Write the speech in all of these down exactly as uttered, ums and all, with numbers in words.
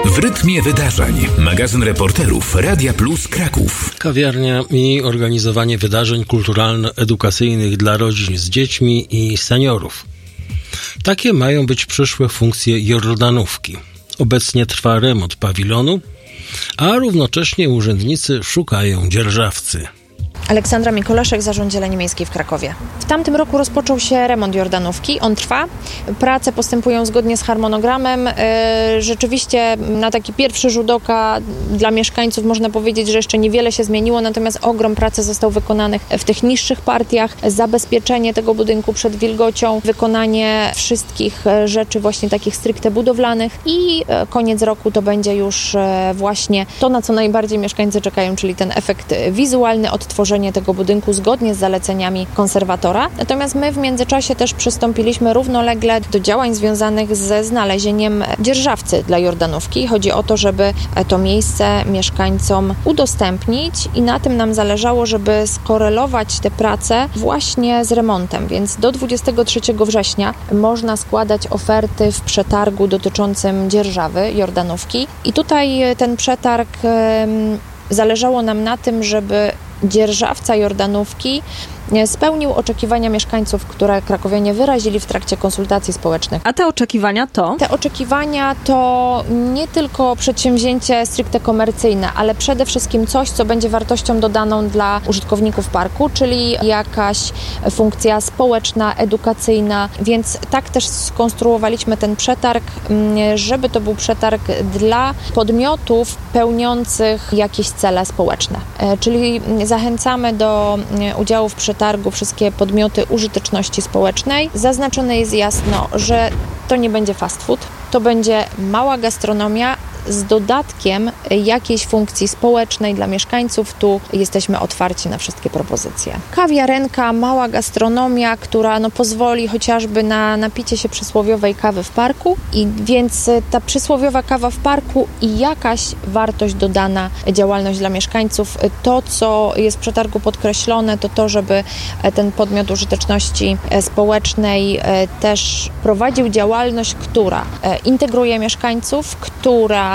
W rytmie wydarzeń. Magazyn reporterów Radia Plus Kraków. Kawiarnia i organizowanie wydarzeń kulturalno-edukacyjnych dla rodzin z dziećmi i seniorów. Takie mają być przyszłe funkcje Jordanówki. Obecnie trwa remont pawilonu, a równocześnie urzędnicy szukają dzierżawcy. Aleksandra Mikolaszek, Zarząd Zieleni Miejskiej w Krakowie. W tamtym roku rozpoczął się remont Jordanówki. On trwa. Prace postępują zgodnie z harmonogramem. Rzeczywiście na taki pierwszy rzut oka dla mieszkańców można powiedzieć, że jeszcze niewiele się zmieniło, natomiast ogrom pracy został wykonanych w tych niższych partiach. Zabezpieczenie tego budynku przed wilgocią, wykonanie wszystkich rzeczy właśnie takich stricte budowlanych i koniec roku to będzie już właśnie to, na co najbardziej mieszkańcy czekają, czyli ten efekt wizualny, odtworzenie tego budynku zgodnie z zaleceniami konserwatora. Natomiast my w międzyczasie też przystąpiliśmy równolegle do działań związanych ze znalezieniem dzierżawcy dla Jordanówki. Chodzi o to, żeby to miejsce mieszkańcom udostępnić i na tym nam zależało, żeby skorelować te prace właśnie z remontem. Więc do dwudziestego trzeciego września można składać oferty w przetargu dotyczącym dzierżawy Jordanówki. I tutaj ten przetarg zależało nam na tym, żeby dzierżawca Jordanówki spełnił oczekiwania mieszkańców, które krakowianie wyrazili w trakcie konsultacji społecznych. A te oczekiwania to? Te oczekiwania to nie tylko przedsięwzięcie stricte komercyjne, ale przede wszystkim coś, co będzie wartością dodaną dla użytkowników parku, czyli jakaś funkcja społeczna, edukacyjna, więc tak też skonstruowaliśmy ten przetarg, żeby to był przetarg dla podmiotów pełniących jakieś cele społeczne. Czyli zachęcamy do udziału w przetargu wszystkie podmioty użyteczności społecznej. Zaznaczone jest jasno, że to nie będzie fast food, to będzie mała gastronomia z dodatkiem jakiejś funkcji społecznej dla mieszkańców. Tu jesteśmy otwarci na wszystkie propozycje. Kawiarenka, mała gastronomia, która no, pozwoli chociażby na napicie się przysłowiowej kawy w parku, i więc ta przysłowiowa kawa w parku i jakaś wartość dodana, działalność dla mieszkańców. To, co jest w przetargu podkreślone, to to, żeby ten podmiot użyteczności społecznej też prowadził działalność, która integruje mieszkańców, która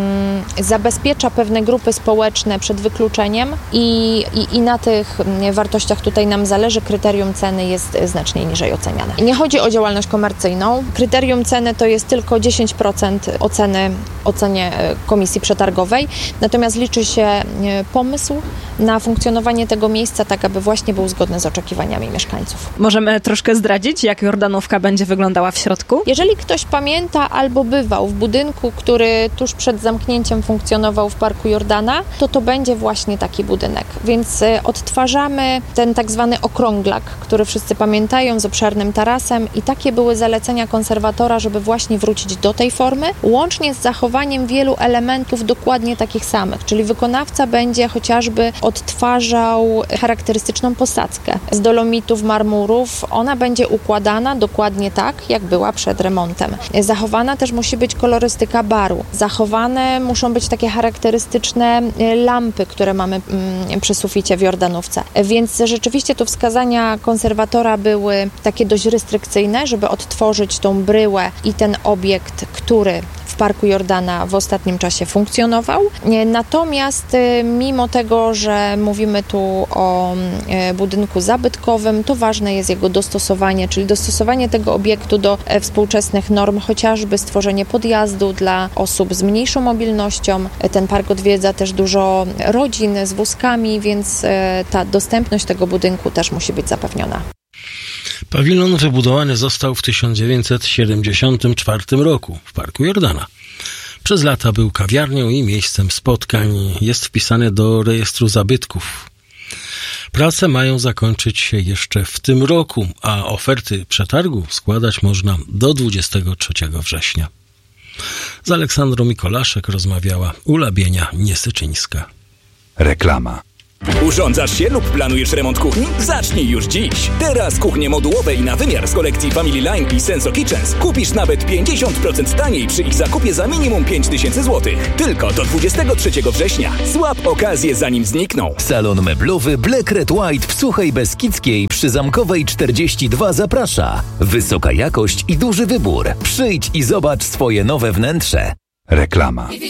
zabezpiecza pewne grupy społeczne przed wykluczeniem i, i, i na tych wartościach tutaj nam zależy. Kryterium ceny jest znacznie niżej oceniane. Nie chodzi o działalność komercyjną. Kryterium ceny to jest tylko dziesięć procent oceny ocenie komisji przetargowej, natomiast liczy się pomysł na funkcjonowanie tego miejsca tak, aby właśnie był zgodny z oczekiwaniami mieszkańców. Możemy troszkę zdradzić, jak Jordanówka będzie wyglądała w środku? Jeżeli ktoś pamięta albo bywał w budynku, który tuż przed zamknięciem funkcjonował w Parku Jordana, to to będzie właśnie taki budynek. Więc odtwarzamy ten tak zwany okrąglak, który wszyscy pamiętają, z obszernym tarasem, i takie były zalecenia konserwatora, żeby właśnie wrócić do tej formy, łącznie z zachowaniem wielu elementów dokładnie takich samych, czyli wykonawca będzie chociażby odtwarzał charakterystyczną posadzkę z dolomitów, marmurów. Ona będzie układana dokładnie tak, jak była przed remontem. Zachowana też musi być kolorystyka baru. Zachowane muszą być takie charakterystyczne lampy, które mamy przy suficie w Jordanówce. Więc rzeczywiście tu wskazania konserwatora były takie dość restrykcyjne, żeby odtworzyć tą bryłę i ten obiekt, który w Parku Jordana w ostatnim czasie funkcjonował. Natomiast mimo tego, że mówimy tu o budynku zabytkowym, to ważne jest jego dostosowanie, czyli dostosowanie tego obiektu do współczesnych norm, chociażby stworzenie podjazdu dla osób z mniejszą mobilnością. Ten park odwiedza też dużo rodzin z wózkami, więc ta dostępność tego budynku też musi być zapewniona. Pawilon wybudowany został w tysiąc dziewięćset siedemdziesiątym czwartym roku w Parku Jordana. Przez lata był kawiarnią i miejscem spotkań. Jest wpisany do rejestru zabytków. Prace mają zakończyć się jeszcze w tym roku, a oferty przetargu składać można do dwudziestego trzeciego września. Z Aleksandrą Mikolaszek rozmawiała Ula Bienia-Niesyczyńska. Reklama. Urządzasz się lub planujesz remont kuchni? Zacznij już dziś! Teraz kuchnie modułowe i na wymiar z kolekcji Family Line i Senso Kitchens kupisz nawet pięćdziesiąt procent taniej przy ich zakupie za minimum pięć tysięcy złotych. Tylko do dwudziestego trzeciego września. Złap okazję, zanim znikną. Salon meblowy Black Red White w Suchej Beskidzkiej przy Zamkowej czterdzieści dwa zaprasza. Wysoka jakość i duży wybór. Przyjdź i zobacz swoje nowe wnętrze. Reklama.